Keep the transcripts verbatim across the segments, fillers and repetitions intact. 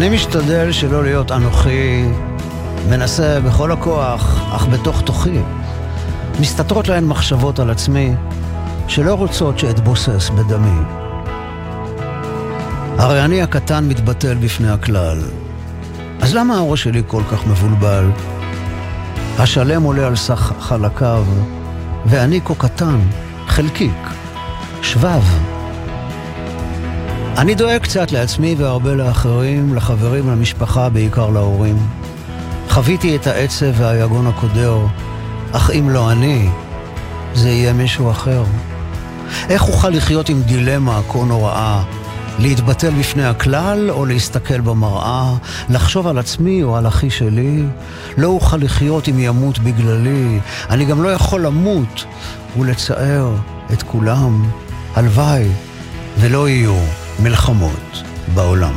אני משתדל שלא להיות אנוכי, מנסה בכל הכוח, אך בתוך תוכי. מסתתרות להן מחשבות על עצמי, שלא רוצות שאתבוסס בדמי. הרי אני הקטן מתבטל בפני הכלל. אז למה הראש שלי כל כך מבולבל? השלם עולה על סך חלקיו, ואני כה קטן, חלקיק, שבב. אני דואג קצת לעצמי והרבה לאחרים, לחברים, למשפחה, בעיקר להורים. חוויתי את העצב והיגון הקודר, אך אם לא אני, זה יהיה מישהו אחר. איך אוכל לחיות עם דילמה כה נוראה? להתבטל בפני הכלל או להסתכל במראה, לחשוב על עצמי או על אחי שלי? לא אוכל לחיות אם ימות בגללי. אני גם לא יכול למות ולצער את כולם. הלוואי ולא יהיו מלחמות בעולם.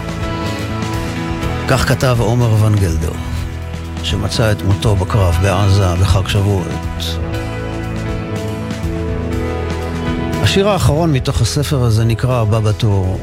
כך כתב עומר ונגלדר, שמצא את מותו בקרב בעזה בחג שבועות. השיר האחרון מתוך הספר הזה נקרא הבא בתור.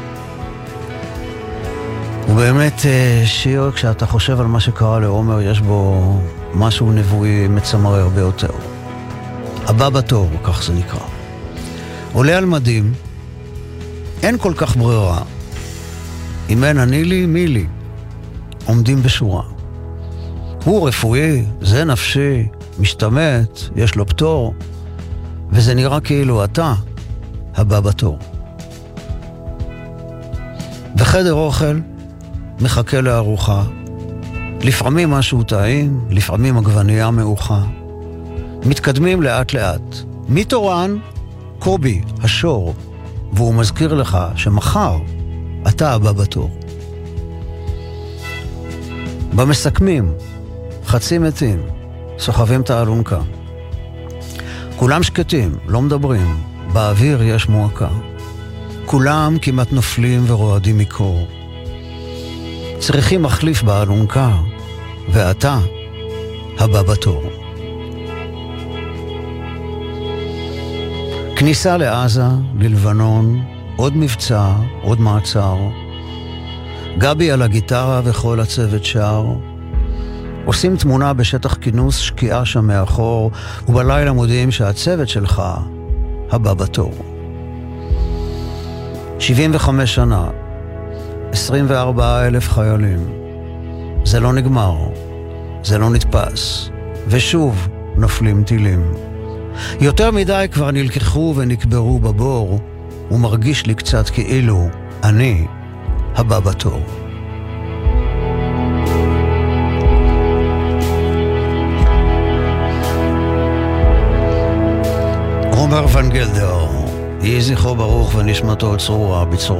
הוא באמת שיר, כשאתה חושב על מה שקרה לעומר, יש בו משהו נבואי מצמרר ביותר. הבא בתור, כך זה נקרא. עולה על מדים, אין כל כך ברירה. אם אין אני לי, מי לי? עומדים בשורה. הוא רפואי, זה נפשי, משתמט, יש לו פטור, וזה נראה כאילו אתה הבא בתור. בחדר אוכל מחכה לארוחה, לפעמים משהו טעים, לפעמים עגבנייה מאוחה. מתקדמים לאט לאט. מי תורן? קובי, השור, והוא מזכיר לך שמחר אתה הבא בתור. במסכמים, חצי מתים, סוחבים את האלונקה. כולם שקטים, לא מדברים, באוויר יש מועקה. כולם כמעט נופלים ורועדים מקור. צריכים מחליף באלונקה, ואתה הבא בתור. כניסה לעזה, ללבנון, עוד מבצע, עוד מעצר. גבי על הגיטרה וכל הצוות שר. עושים תמונה בשטח כינוס, שקיעה שם מאחור, ובלילה מודיעים שהצוות שלך הבא בתור. שבעים וחמש שנה, עשרים וארבעה אלף חיילים. זה לא נגמר, זה לא נתפס, ושוב נופלים טילים. יותר מדי כבר נלקחו ונקברו בבור, ומרגיש לי קצת כאילו אני הבא בתור. עומר ונגלדר, יהי זכרו ברוך ונשמתו צרורה בצרור